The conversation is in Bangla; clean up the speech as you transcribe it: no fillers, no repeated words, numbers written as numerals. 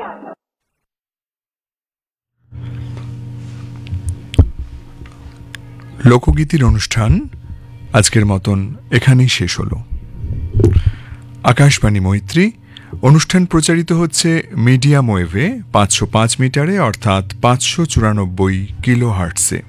লোকগীতির অনুষ্ঠান আজকের মতন এখানেই শেষ হলো। আকাশবাণী মৈত্রী অনুষ্ঠান প্রচারিত হচ্ছে মিডিয়াম ওয়েভে 505 মিটারে অর্থাৎ 594 কিলো হার্টসে।